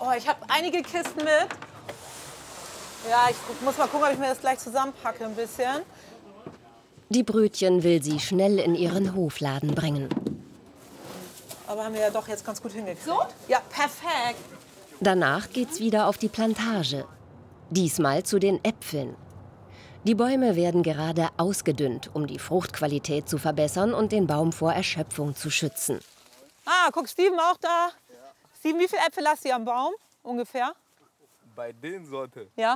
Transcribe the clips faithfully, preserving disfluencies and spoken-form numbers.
Oh, ich habe einige Kisten mit. Ja, ich muss mal gucken, ob ich mir das gleich zusammenpacke ein bisschen. Die Brötchen will sie schnell in ihren Hofladen bringen. Aber haben wir ja doch jetzt ganz gut hingekriegt. So? Ja, perfekt. Danach geht's wieder auf die Plantage. Diesmal zu den Äpfeln. Die Bäume werden gerade ausgedünnt, um die Fruchtqualität zu verbessern und den Baum vor Erschöpfung zu schützen. Ah, guck, Steven auch da. Ja. Steven, wie viele Äpfel hast du hier am Baum ungefähr? Bei den Sorte? Ja.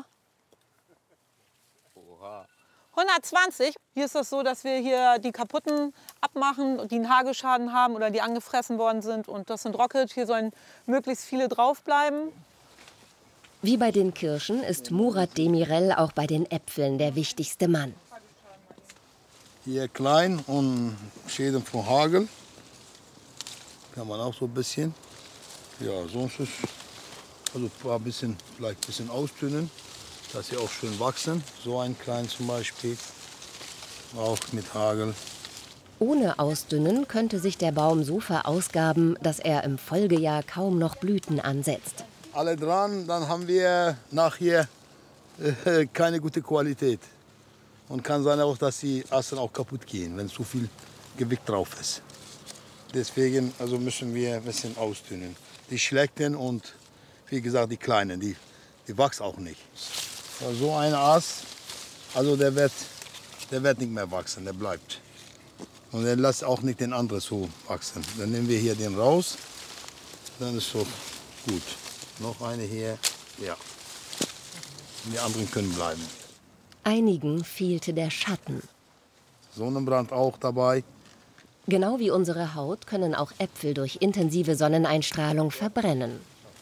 Oha. hundertzwanzig. Hier ist das so, dass wir hier die kaputten abmachen, die einen Hagelschaden haben oder die angefressen worden sind. Und das sind Rocket. Hier sollen möglichst viele draufbleiben. Wie bei den Kirschen ist Murat Demirel auch bei den Äpfeln der wichtigste Mann. Hier klein und Schäden von Hagel. Kann man auch so ein bisschen. Ja, sonst ist also ein paar bisschen, vielleicht ein bisschen ausdünnen, dass sie auch schön wachsen. So ein klein zum Beispiel, auch mit Hagel. Ohne Ausdünnen könnte sich der Baum so verausgaben, dass er im Folgejahr kaum noch Blüten ansetzt. Alle dran, dann haben wir nachher äh, keine gute Qualität. Und kann sein auch, dass die Asten auch kaputt gehen, wenn zu viel Gewicht drauf ist. Deswegen also müssen wir ein bisschen ausdünnen. Die schlechten und wie gesagt die kleinen, die, die wachsen auch nicht. Ja, so ein Ast, also der wird, der wird nicht mehr wachsen, der bleibt. Und er lässt auch nicht den anderen so wachsen. Dann nehmen wir hier den raus, dann ist so gut. Noch eine hier, ja. Und die anderen können bleiben. Einigen fehlte der Schatten. Sonnenbrand auch dabei. Genau wie unsere Haut können auch Äpfel durch intensive Sonneneinstrahlung verbrennen.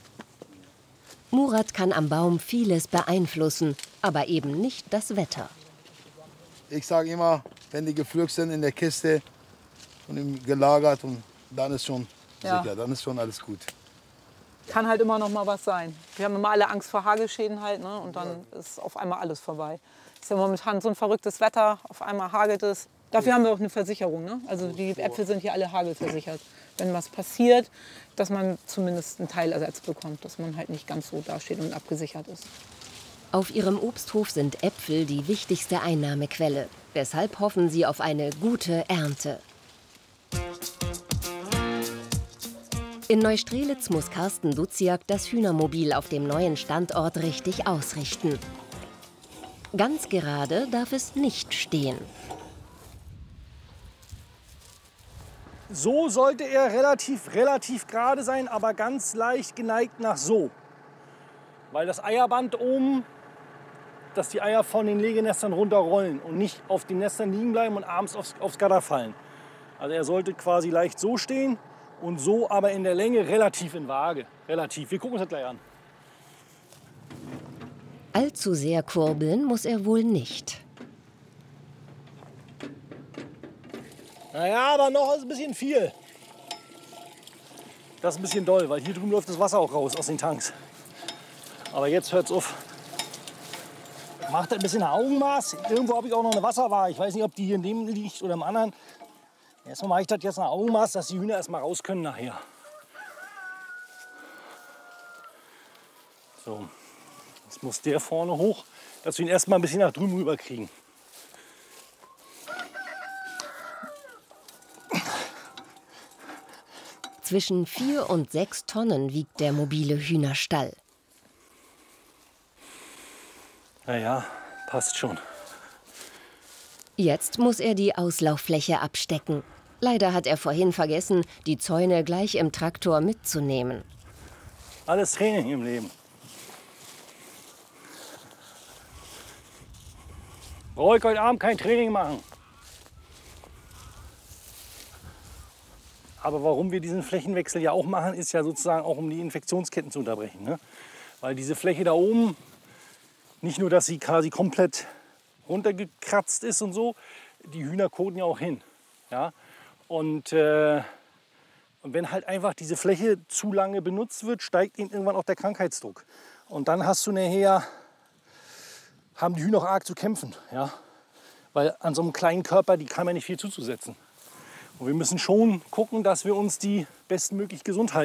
Murat kann am Baum vieles beeinflussen, aber eben nicht das Wetter. Ich sage immer, wenn die gepflückt sind in der Kiste und gelagert, und dann ist schon Ja. sicher, dann ist schon alles gut. Kann halt immer noch mal was sein. Wir haben immer alle Angst vor Hagelschäden halt, ne? Und dann ist auf einmal alles vorbei. Ist ja momentan so ein verrücktes Wetter, auf einmal hagelt es. Dafür haben wir auch eine Versicherung, ne? Also die Äpfel sind hier alle hagelversichert. Wenn was passiert, dass man zumindest einen Teilersatz bekommt, dass man halt nicht ganz so dasteht und abgesichert ist. Auf ihrem Obsthof sind Äpfel die wichtigste Einnahmequelle. Deshalb hoffen sie auf eine gute Ernte. In Neustrelitz muss Carsten Duziak das Hühnermobil auf dem neuen Standort richtig ausrichten. Ganz gerade darf es nicht stehen. So sollte er relativ, relativ gerade sein, aber ganz leicht geneigt nach so. Weil das Eierband oben, dass die Eier von den Legenestern runterrollen und nicht auf den Nestern liegen bleiben und abends aufs, aufs Gatter fallen. Also er sollte quasi leicht so stehen und so aber in der Länge relativ in Waage. Relativ. Wir gucken uns das gleich an. Allzu sehr kurbeln muss er wohl nicht. Naja, aber noch ist ein bisschen viel. Das ist ein bisschen doll, weil hier drüben läuft das Wasser auch raus aus den Tanks. Aber jetzt hört's auf. Macht ein bisschen Augenmaß. Irgendwo habe ich auch noch eine Wasserwaage. Ich weiß nicht, ob die hier in dem liegt oder im anderen. Erstmal mache ich das jetzt nach Augenmaß, dass die Hühner erstmal raus können nachher. So, jetzt muss der vorne hoch, dass wir ihn erstmal ein bisschen nach drüben rüber kriegen. Zwischen vier und sechs Tonnen wiegt der mobile Hühnerstall. Naja, passt schon. Jetzt muss er die Auslauffläche abstecken. Leider hat er vorhin vergessen, die Zäune gleich im Traktor mitzunehmen. Alles Training im Leben. Brauche ich heute Abend kein Training machen. Aber warum wir diesen Flächenwechsel ja auch machen, ist ja sozusagen auch, um die Infektionsketten zu unterbrechen. Ne? Weil diese Fläche da oben, nicht nur, dass sie quasi komplett runtergekratzt ist und so, die Hühner koten ja auch hin. Ja? Und, äh, und wenn halt einfach diese Fläche zu lange benutzt wird, steigt ihnen irgendwann auch der Krankheitsdruck. Und dann hast du nachher, haben die Hühner auch arg zu kämpfen. Ja? Weil an so einem kleinen Körper, die kann man nicht viel zuzusetzen. Und wir müssen schon gucken, dass wir uns die bestmöglich gesund halten.